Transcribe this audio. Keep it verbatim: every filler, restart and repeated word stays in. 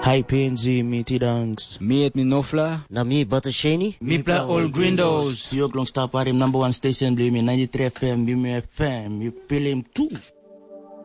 Hi P N G, me T-Dunks. Me et me Nofla. Na me Buttershani. Me play all Grindos. You long stop at him number one station, blame me ninety-three F M, be me F M, you pay him too.